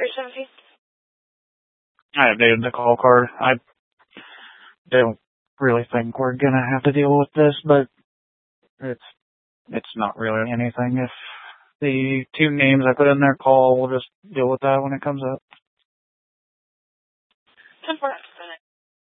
317. I updated the call card. I don't really think we're gonna have to deal with this, but it's not really anything. If the 2 names I put in their call, we'll just deal with that when it comes up. 10-4.